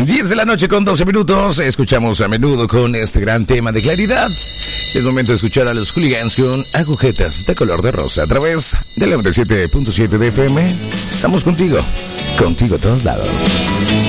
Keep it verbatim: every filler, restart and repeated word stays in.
diez de la noche con doce minutos. Escuchamos a menudo con este gran tema de claridad. Es momento de escuchar a los Hooligans con agujetas de color de rosa a través del noventa y siete punto siete de F M. Estamos contigo, contigo a todos lados.